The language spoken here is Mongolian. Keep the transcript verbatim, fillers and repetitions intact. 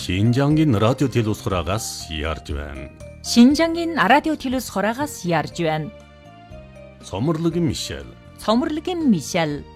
Шинжангийн радио телевиз хураагаас ярьж байна. Шинжангийн радио телевиз хураагаас ярьж байна. Цоморлогын Мишель. Цоморлогын Мишель.